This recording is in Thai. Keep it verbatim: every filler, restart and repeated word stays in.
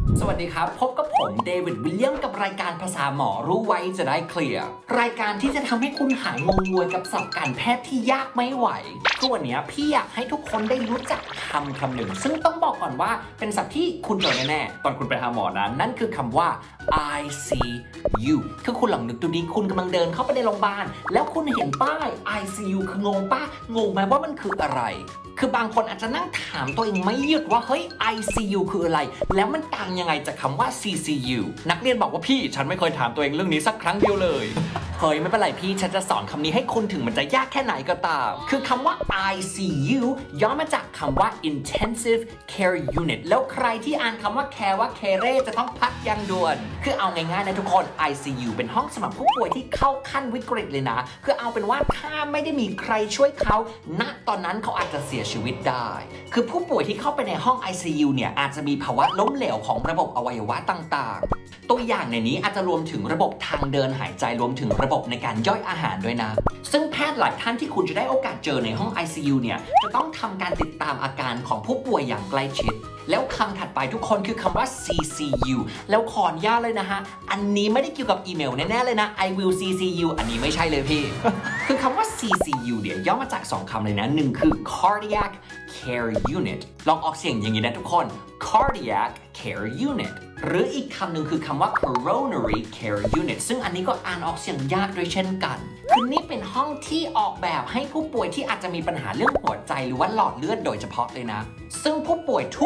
สวัสดีครับพบกับผมเดวิดวิลเลียมกับรายการภาษาหมอรู้ไว้จะได้เคลียร์รายการที่จะทำให้คุณหายงงงวยกับศัพท์การแพทย์ที่ยากไม่ไหวคือวันนี้พี่อยากให้ทุกคนได้รู้จักคำคำหนึ่งซึ่งต้องบอกก่อนว่าเป็นศัพท์ที่คุณเจอแน่ๆตอนคุณไปหาหมอนะนั่นคือคำว่า ไอ ซี ยู คือคุณลองนึกดูดิคุณกำลังเดินเข้าไปในโรงพยาบาลแล้วคุณเห็นป้าย ไอ ซี ยู คืองงป้างงไหมว่ามันคืออะไรคือบางคนอาจจะนั่งถามตัวเองไม่หยุดว่าเฮ้ย ไอ ซี ยู คืออะไรแล้วมันต่างยังไงจากคำว่า ซี ซี ยู นักเรียนบอกว่าพี่ฉันไม่เคยถามตัวเองเรื่องนี้สักครั้งเดียวเลย เฮ้ยไม่เป็นไรพี่ฉันจะสอนคำนี้ให้คุณถึงมันจะยากแค่ไหนก็ตามคือคำว่า ไอ ซี ยู ย่อมาจากคำว่า intensive care unit แล้วใครที่อ่านคำว่า care ว่า care จะต้องพักอย่างด่วนคือเอาง่ายๆนะทุกคน ไอ ซี ยู เป็นห้องสำหรับผู้ป่วยที่เข้าขั้นวิกฤตเลยนะคือเอาเป็นว่าถ้าไม่ได้มีใครช่วยเขาณตอนนั้นเขาอาจจะเสียชีวิตได้คือผู้ป่วยที่เข้าไปในห้อง ไอ ซี ยู เนี่ยอาจจะมีภาวะล้มเหลวของระบบอวัยวะต่างๆตัวอย่างในนี้อาจจะรวมถึงระบบทางเดินหายใจรวมถึงระบบในการย่อยอาหารด้วยนะซึ่งแพทย์หลายท่านที่คุณจะได้โอกาสเจอในห้อง ไอ ซี ยู เนี่ยจะต้องทำการติดตามอาการของผู้ป่วยอย่างใกล้ชิดแล้วคำถัดไปทุกคนคือคำว่า ซี ซี ยู แล้วขออนุญาตเลยนะฮะอันนี้ไม่ได้เกี่ยวกับอีเมลแน่ๆเลยนะ I will ซี ซี ยู อันนี้ไม่ใช่เลยพี่ คือคำว่า ซี ซี ยู เดี๋ยวย่อมาจากสองคำเลยนะหนึ่งคือ cardiac care unit ลองออกเสียงอย่างนี้นะทุกคน cardiac care unit หรืออีกคำหนึ่งคือคำว่า coronary care unit ซึ่งอันนี้ก็อ่านออกเสียงยากด้วยเช่นกันคือนี่เป็นห้องที่ออกแบบให้ผู้ป่วยที่อาจจะมีปัญหาเรื่องหัวใจหรือว่าหลอดเลือดโดยเฉพาะเลยนะซึ่งผู้ป่วยทุก